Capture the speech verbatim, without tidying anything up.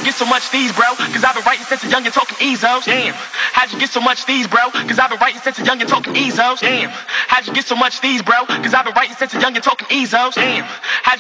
you get so much these, bro? Cause I've been writing since a young and talking Ezos. Damn. How'd you get so much these, bro? Cause I've been writing since a young and talking Ezos. Damn. How'd you get so much these, bro? Cause I've been writing since a young and talking Ezos. Damn. How'd